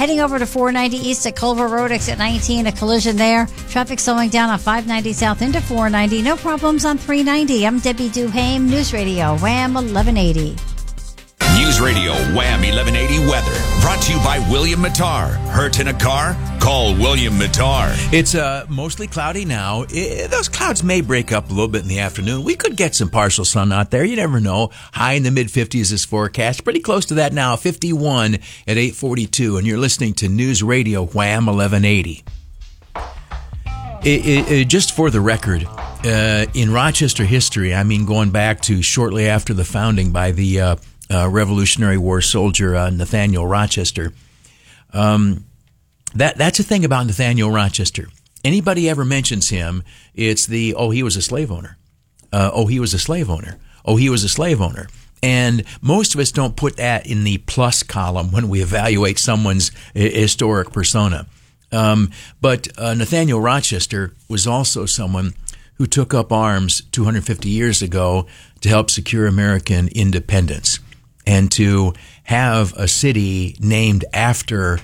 Heading over to 490 East at Culver Road, exit 19, a collision there. Traffic slowing down on 590 South into 490. No problems on 390. I'm Debbie Duhame, News Radio, Wham 1180. News Radio Wham 1180 weather brought to you by William Mattar. Hurt in a car? Call William Mattar. It's mostly cloudy now. Those clouds may break up a little bit in the afternoon. We could get some partial sun out there. You never know. High in the mid-50s is forecast. Pretty close to that now. 51 at 8:42. And you're listening to News Radio Wham 1180. Just for the record, in Rochester history, I mean going back to shortly after the founding by the Revolutionary War soldier Nathaniel Rochester. That's the thing about Nathaniel Rochester. Anybody ever mentions him, it's he was a slave owner. He was a slave owner. He was a slave owner. And most of us don't put that in the plus column when we evaluate someone's historic persona. But Nathaniel Rochester was also someone who took up arms 250 years ago to help secure American independence. And to have a city named after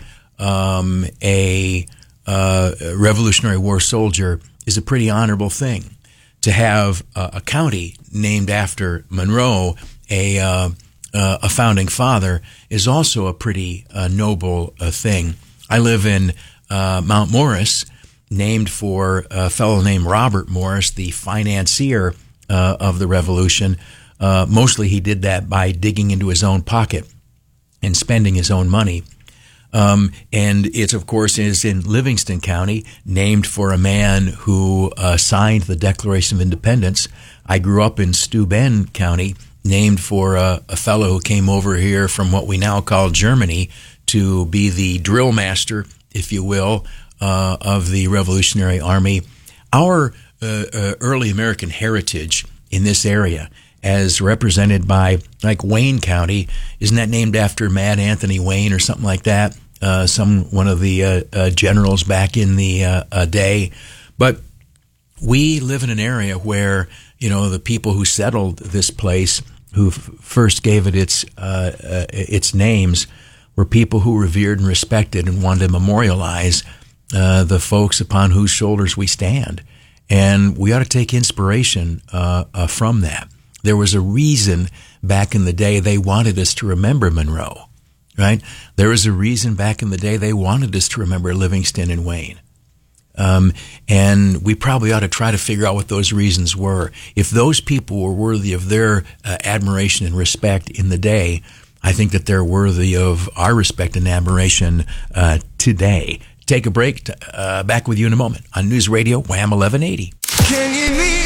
a Revolutionary War soldier is a pretty honorable thing. To have a county named after Monroe, a founding father, is also a pretty noble thing. I live in Mount Morris, named for a fellow named Robert Morris, the financier of the Revolution. Mostly he did that by digging into his own pocket and spending his own money. And it, of course, is in Livingston County, named for a man who signed the Declaration of Independence. I grew up in Steuben County, named for a fellow who came over here from what we now call Germany to be the drill master, if you will, of the Revolutionary Army. Our early American heritage in this area, as represented by, like, Wayne County. Isn't that named after Mad Anthony Wayne or something like that? One of the generals back in the day. But we live in an area where, the people who settled this place, who first gave it its names, were people who revered and respected and wanted to memorialize the folks upon whose shoulders we stand. And we ought to take inspiration from that. There was a reason back in the day they wanted us to remember Monroe, right? There was a reason back in the day they wanted us to remember Livingston and Wayne. And we probably ought to try to figure out what those reasons were. If those people were worthy of their admiration and respect in the day, I think that they're worthy of our respect and admiration today. Take a break. Back with you in a moment on News Radio Wham 1180. Can you be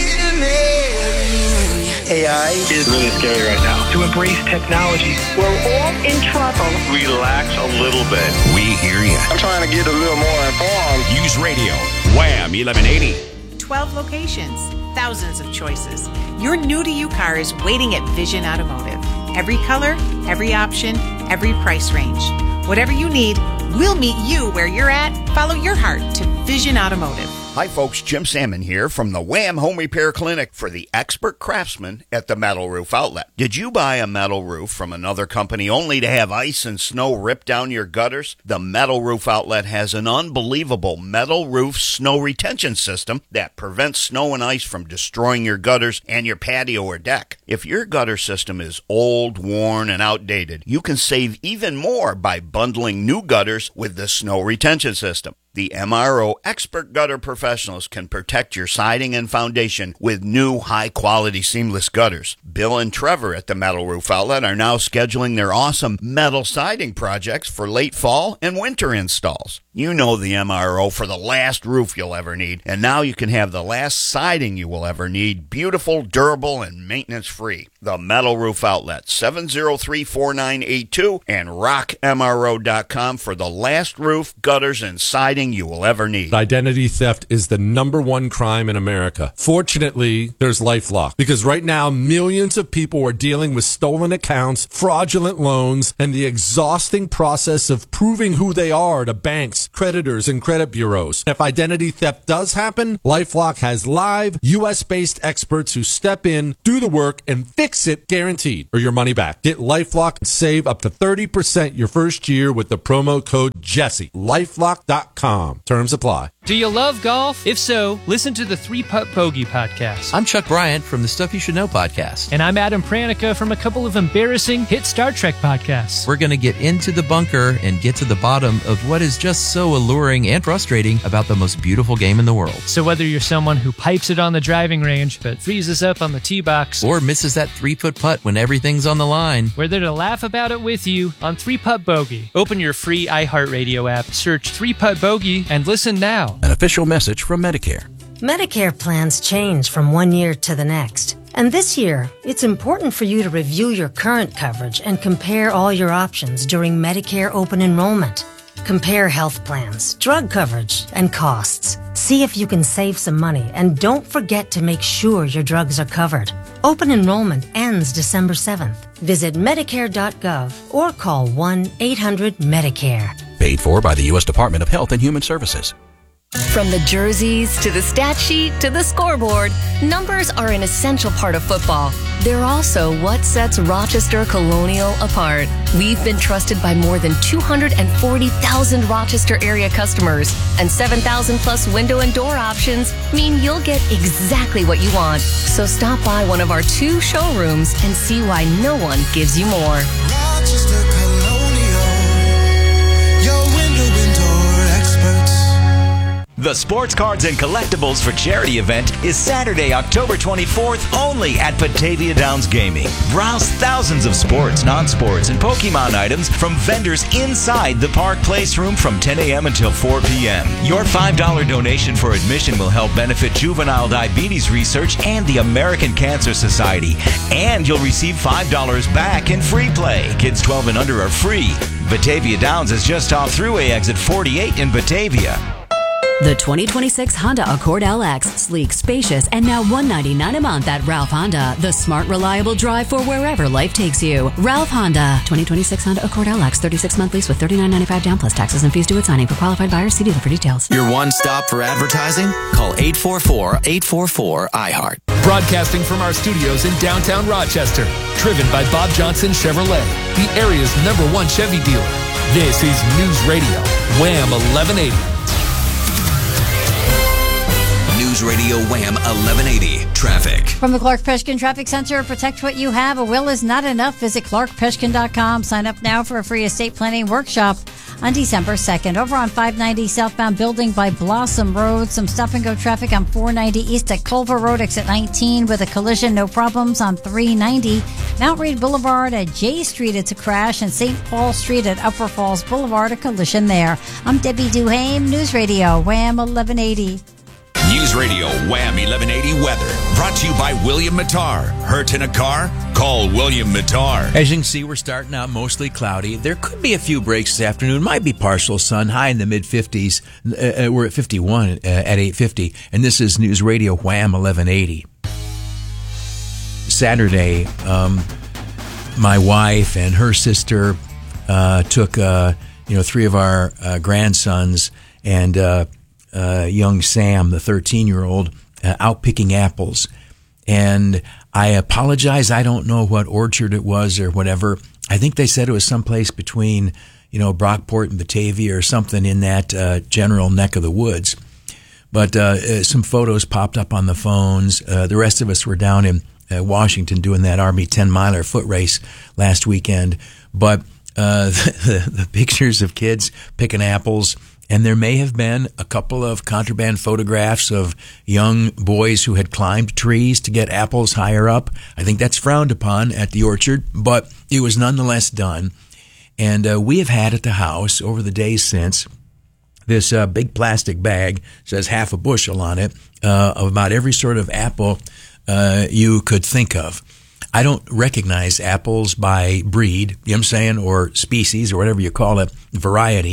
AI is really scary right now. To embrace technology. We're all in trouble. Relax a little bit. We hear you. I'm trying to get a little more informed. News Radio Wham 1180. 12 locations, thousands of choices. Your new-to-you car is waiting at Vision Automotive. Every color, every option, every price range. Whatever you need, we'll meet you where you're at. Follow your heart to Vision Automotive. Hi folks, Jim Salmon here from the Wham Home Repair Clinic for the expert craftsman at the Metal Roof Outlet. Did you buy a metal roof from another company only to have ice and snow rip down your gutters? The Metal Roof Outlet has an unbelievable metal roof snow retention system that prevents snow and ice from destroying your gutters and your patio or deck. If your gutter system is old, worn, and outdated, you can save even more by bundling new gutters with the snow retention system. The MRO Expert Gutter Professionals can protect your siding and foundation with new high-quality seamless gutters. Bill and Trevor at the Metal Roof Outlet are now scheduling their awesome metal siding projects for late fall and winter installs. You know the MRO for the last roof you'll ever need, and now you can have the last siding you will ever need, beautiful, durable, and maintenance-free. The Metal Roof Outlet, 703-4982, and rockmro.com for the last roof, gutters, and siding you will ever need. Identity theft is the #1 crime in America. Fortunately, there's LifeLock, because right now millions of people are dealing with stolen accounts, fraudulent loans, and the exhausting process of proving who they are to banks, creditors, and credit bureaus. If identity theft does happen, LifeLock has live, U.S.-based experts who step in, do the work, and fix it guaranteed, or your money back. Get LifeLock and save up to 30% your first year with the promo code Jesse. LifeLock.com. Terms apply. Do you love golf? If so, listen to the 3-Putt Bogey podcast. I'm Chuck Bryant from the Stuff You Should Know podcast. And I'm Adam Pranica from a couple of embarrassing hit Star Trek podcasts. We're going to get into the bunker and get to the bottom of what is just so alluring and frustrating about the most beautiful game in the world. So whether you're someone who pipes it on the driving range but freezes up on the tee box, or misses that 3-foot putt when everything's on the line, we're there to laugh about it with you on 3-Putt Bogey. Open your free iHeartRadio app, search 3-Putt Bogey, and listen now. An official message from Medicare. Medicare plans change from one year to the next. And this year, it's important for you to review your current coverage and compare all your options during Medicare open enrollment. Compare health plans, drug coverage, and costs. See if you can save some money, and don't forget to make sure your drugs are covered. Open enrollment ends December 7th. Visit Medicare.gov or call 1-800-MEDICARE. Paid for by the U.S. Department of Health and Human Services. From the jerseys to the stat sheet to the scoreboard, numbers are an essential part of football. They're also what sets Rochester Colonial apart. We've been trusted by more than 240,000 Rochester area customers, and 7,000 plus window and door options mean you'll get exactly what you want. So stop by one of our 2 showrooms and see why no one gives you more. Rochester Colonial, your window and door experts. The Sports Cards and Collectibles for Charity event is Saturday, October 24th, only at Batavia Downs Gaming. Browse thousands of sports, non-sports, and Pokemon items from vendors inside the Park Place Room from 10 a.m. until 4 p.m. Your $5 donation for admission will help benefit juvenile diabetes research and the American Cancer Society. And you'll receive $5 back in free play. Kids 12 and under are free. Batavia Downs is just off Thruway exit 48 in Batavia. The 2026 Honda Accord LX, sleek, spacious, and now $199 a month at Ralph Honda. The smart, reliable drive for wherever life takes you. Ralph Honda. 2026 Honda Accord LX, 36-month lease with $39.95 down plus taxes and fees due at signing. For qualified buyers, see dealer for details. Your one stop for advertising? Call 844-844-iHeart. Broadcasting from our studios in downtown Rochester. Driven by Bob Johnson Chevrolet, the area's #1 Chevy dealer. This is News Radio, Wham 1180. News Radio Wham 1180 Traffic. From the Clark Peshkin Traffic Center, protect what you have. A will is not enough. Visit clarkpeshkin.com. Sign up now for a free estate planning workshop on December 2nd. Over on 590 southbound building by Blossom Road. Some stop-and-go traffic on 490 east at Culver Road, exit 19 with a collision. No problems on 390. Mount Read Boulevard at J Street, it's a crash. And St. Paul Street at Upper Falls Boulevard, a collision there. I'm Debbie Duhame, News Radio, Wham 1180. News Radio Wham 1180 Weather. Brought to you by William Mattar. Hurt in a car? Call William Mattar. As you can see, we're starting out mostly cloudy. There could be a few breaks this afternoon. Might be partial sun, high in the mid-50s. We're at 51 at 8:50. And this is News Radio Wham 1180. Saturday, my wife and her sister took 3 of our grandsons and young Sam, the 13-year-old, out picking apples. And I apologize. I don't know what orchard it was or whatever. I think they said it was someplace between, Brockport and Batavia or something in that general neck of the woods. But some photos popped up on the phones. The rest of us were down in Washington doing that Army 10-miler foot race last weekend. But the pictures of kids picking apples, and there may have been a couple of contraband photographs of young boys who had climbed trees to get apples higher up. I think that's frowned upon at the orchard, but it was nonetheless done. And we have had at the house over the days since this big plastic bag, says half a bushel on it, of about every sort of apple you could think of. I don't recognize apples by breed, you know what I'm saying, or species, or whatever you call it, variety.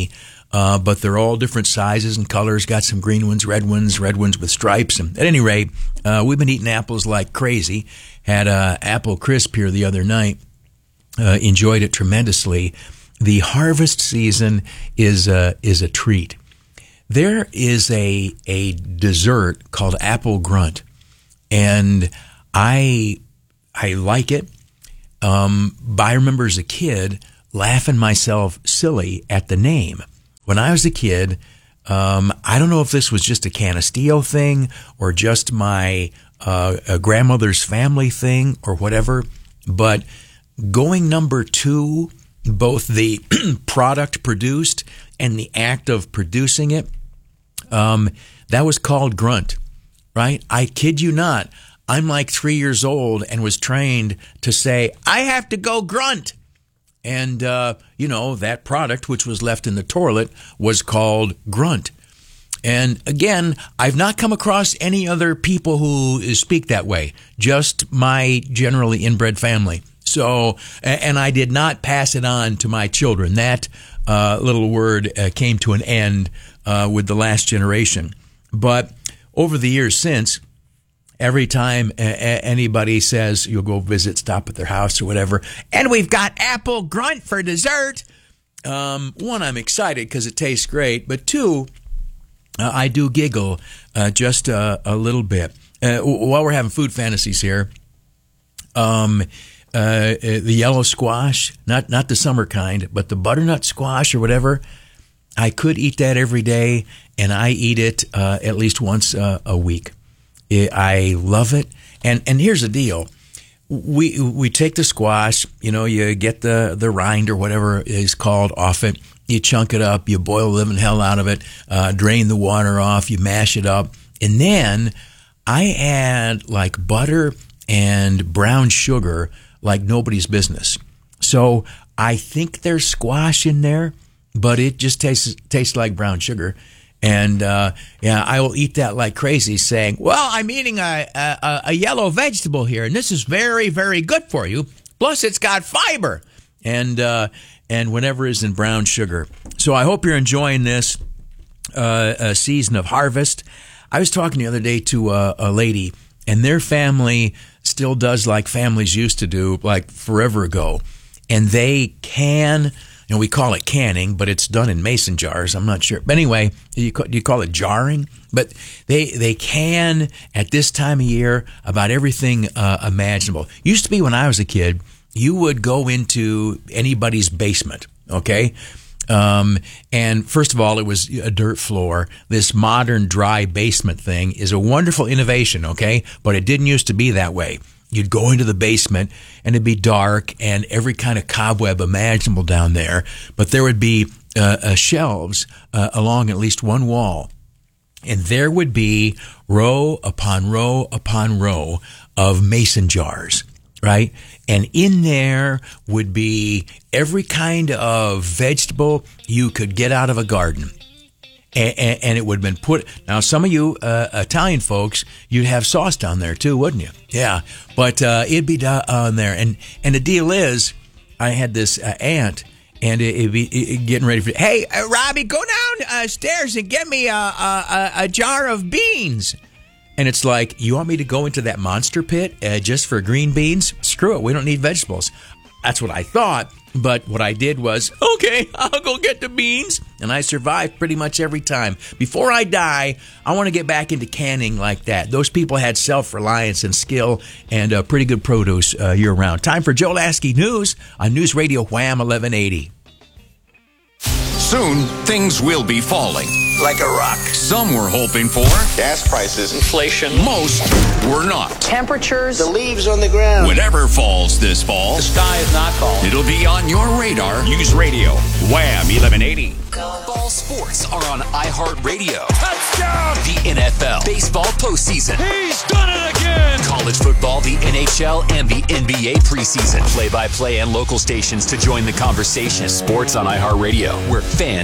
but they're all different sizes and colors. Got some green ones, red ones with stripes. And at any rate, we've been eating apples like crazy. Had apple crisp here the other night. Enjoyed it tremendously. The harvest season is a treat. There is a dessert called apple grunt, and I like it. I remember as a kid laughing myself silly at the name. When I was a kid, I don't know if this was just a Canisteo thing or just my grandmother's family thing or whatever, but going number 2, both the product produced and the act of producing it, that was called grunt, right? I kid you not. I'm like 3 years old and was trained to say, I have to go grunt. And, that product, which was left in the toilet, was called grunt. And again, I've not come across any other people who speak that way, just my generally inbred family. So, and I did not pass it on to my children. That little word came to an end with the last generation. But over the years since, every time anybody says you'll go visit, stop at their house or whatever, and we've got apple grunt for dessert, one, I'm excited because it tastes great, but two, I do giggle just a little bit. While we're having food fantasies here, the yellow squash, not the summer kind, but the butternut squash or whatever, I could eat that every day, and I eat it at least once a week. I love it. And here's the deal. We take the squash, you get the rind or whatever it is called off it. You chunk it up, you boil the living hell out of it, drain the water off, you mash it up. And then I add like butter and brown sugar like nobody's business. So I think there's squash in there, but it just tastes like brown sugar. And I will eat that like crazy, saying, well, I'm eating a yellow vegetable here, and this is very, very good for you. Plus, it's got fiber and whatever is in brown sugar. So I hope you're enjoying this season of harvest. I was talking the other day to a lady, and their family still does like families used to do, like forever ago. And they can... we call it canning, but it's done in mason jars. I'm not sure. But anyway, you call it jarring? But they can, at this time of year, about everything imaginable. Used to be when I was a kid, you would go into anybody's basement, okay? And first of all, it was a dirt floor. This modern dry basement thing is a wonderful innovation, okay? But it didn't used to be that way. You'd go into the basement, and it'd be dark and every kind of cobweb imaginable down there. But there would be shelves along at least one wall. And there would be row upon row upon row of mason jars, right? And in there would be every kind of vegetable you could get out of a garden. And it would have been put... Now, some of you Italian folks, you'd have sauce down there too, wouldn't you? Yeah, but it'd be down there. And the deal is, I had this aunt, and it'd be getting ready for... Hey, Robbie, go downstairs and get me a jar of beans. And it's like, you want me to go into that monster pit just for green beans? Screw it, we don't need vegetables. That's what I thought. But what I did was, okay, I'll go get the beans. And I survived pretty much every time. Before I die, I want to get back into canning like that. Those people had self-reliance and skill and pretty good produce year-round. Time for Joe Lasky News on News Radio Wham 1180. Soon, things will be falling. Like a rock. Some were hoping for. Gas prices, inflation. Most were not. Temperatures. The leaves on the ground. Whatever falls this fall, The sky is not falling. it'll be on your radar. News Radio, Wham 1180. Ball sports are on iHeartRadio. Touchdown! The NFL, baseball postseason. He's done it again! College football, the NHL, and the NBA preseason. Play-by-play and local stations to join the conversation. Sports on iHeartRadio, where fans